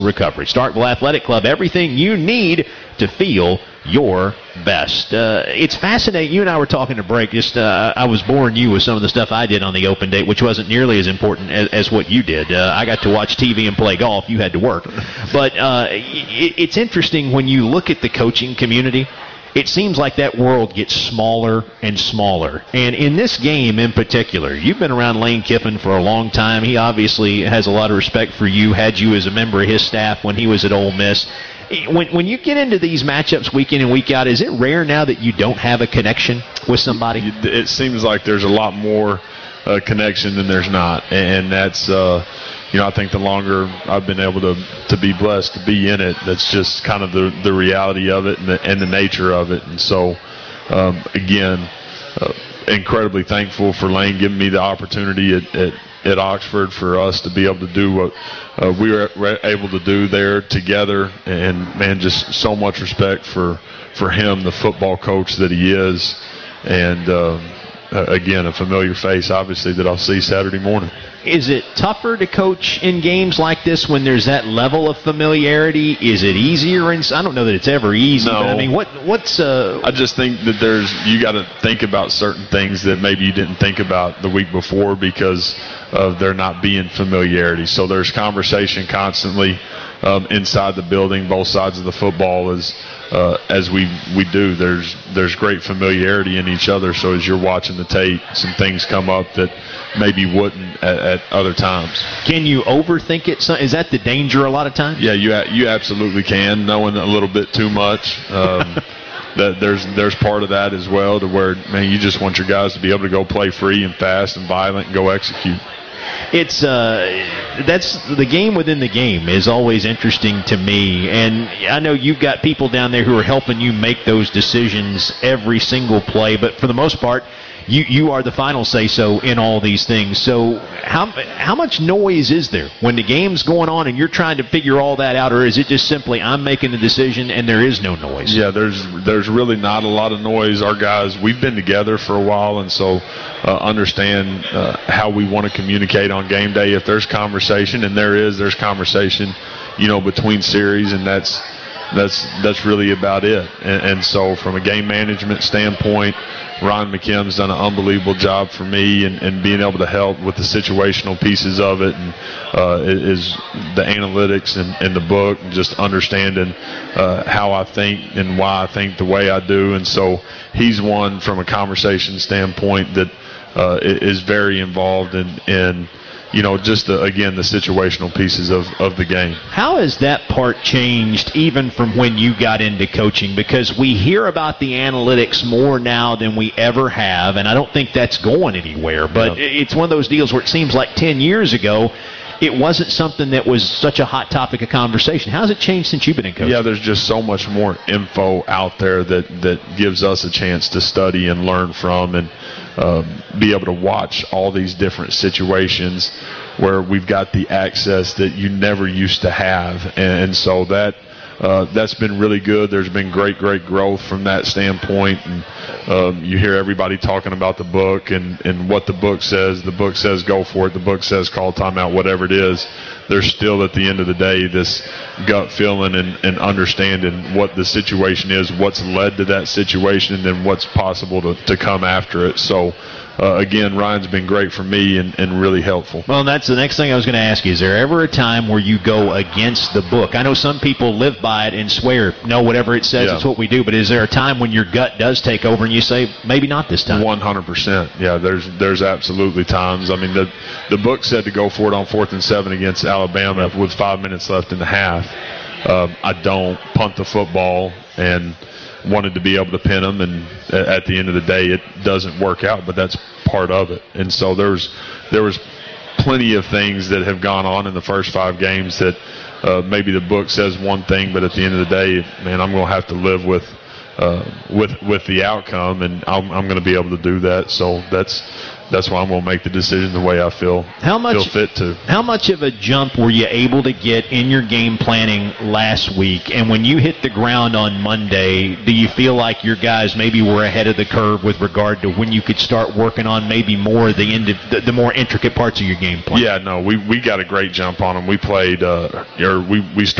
recovery. Starkville Athletic Club, everything you need to feel your best. It's fascinating. You and I were talking to break. I was boring you with some of the stuff I did on the open date, which wasn't nearly as important as what you did. I got to watch TV and play golf. You had to work. But it's interesting when you look at the coaching community. It seems like that world gets smaller and smaller. And in this game in particular, you've been around Lane Kiffin for a long time. He obviously has a lot of respect for you, had you as a member of his staff when he was at Ole Miss. When you get into these matchups week in and week out, is it rare now that you don't have a connection with somebody? It seems like there's a lot more connection than there's not. And that's, I think the longer I've been able to be blessed to be in it, that's just kind of the reality of it and the nature of it. And so, again, incredibly thankful for Lane giving me the opportunity at Oxford for us to be able to do what we were able to do there together. And, man, just so much respect for him, the football coach that he is. And, again, a familiar face, obviously, that I'll see Saturday morning. Is it tougher to coach in games like this when there's that level of familiarity? Is it easier? And I don't know that it's ever easy. No. But I mean, what's? I just think that you got to think about certain things that maybe you didn't think about the week before because of there not being familiarity. So there's conversation constantly inside the building, both sides of the football as we do. There's great familiarity in each other. So as you're watching the tape, some things come up that maybe wouldn't at other times. Can you overthink it? Is that the danger a lot of times? Yeah, you absolutely can, knowing a little bit too much. That there's part of that as well, to where, man, you just want your guys to be able to go play free and fast and violent and go execute. It's that's the game within the game is always interesting to me, and I know you've got people down there who are helping you make those decisions every single play, but for the most part, you are the final say-so in all these things. So how much noise is there when the game's going on and you're trying to figure all that out, or is it just simply I'm making the decision and there is no noise? Yeah, there's really not a lot of noise. Our guys, we've been together for a while, and so understand how we want to communicate on game day. If there's conversation, and there's conversation, between series, and that's really about it. And so from a game management standpoint, Ryan McKim's done an unbelievable job for me and being able to help with the situational pieces of it, and is the analytics and the book, and just understanding how I think and why I think the way I do. And so he's one from a conversation standpoint that is very involved in just the situational pieces of the game. How has that part changed even from when you got into coaching? Because we hear about the analytics more now than we ever have, and I don't think that's going anywhere. But It's one of those deals where it seems like 10 years ago, it wasn't something that was such a hot topic of conversation. How has it changed since you've been in coaching? Yeah, there's just so much more info out there that gives us a chance to study and learn from, and be able to watch all these different situations where we've got the access that you never used to have. And so that's been really good. There's been great growth from that standpoint. And you hear everybody talking about the book and what the book says. The book says go for it. The book says call timeout, whatever it is. There's still, at the end of the day, this gut feeling and understanding what the situation is, what's led to that situation, and then what's possible to come after it. So, again, Ryan's been great for me and really helpful. Well, that's the next thing I was going to ask you. Is there ever a time where you go against the book? I know some people live by it and swear, no, whatever it says, it's what we do. But is there a time when your gut does take over and you say, maybe not this time? 100%. Yeah, there's absolutely times. I mean, the book said to go for it on 4th and 7 against Alabama with 5 minutes left in the half. I don't punt the football and wanted to be able to pin them, and at the end of the day, it doesn't work out, but that's part of it. And so there was plenty of things that have gone on in the first 5 games that maybe the book says one thing, but at the end of the day, man, I'm going to have to live with the outcome, and I'm going to be able to do that. So that's that's why I'm going to make the decision the way I feel fit to. How much of a jump were you able to get in your game planning last week? And when you hit the ground on Monday, do you feel like your guys maybe were ahead of the curve with regard to when you could start working on maybe more the more intricate parts of your game plan? Yeah, no, we got a great jump on them. We played, we started